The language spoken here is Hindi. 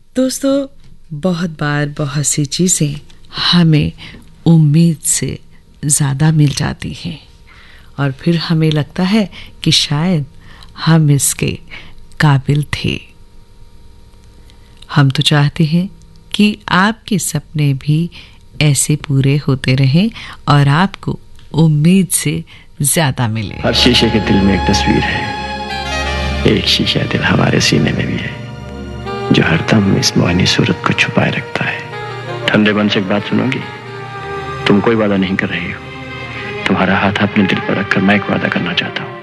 दोस्तों, बहुत बार बहुत सी चीज़ें हमें उम्मीद से ज़्यादा मिल जाती हैं और फिर हमें लगता है कि शायद हम इसके काबिल थे। हम तो चाहते हैं कि आपके सपने भी ऐसे पूरे होते रहें और आपको उम्मीद से ज़्यादा मिले। हर शीशे के दिल में एक तस्वीर है, एक शीशा दिल हमारे सीने में भी है, जो हरदम इस मोहनी सूरत को छुपाए रखता है। ठंडे मन से एक बात सुनोगी? तुम कोई वादा नहीं कर रही हो। तुम्हारा हाथ अपने दिल पर रखकर मैं एक वादा करना चाहता हूँ।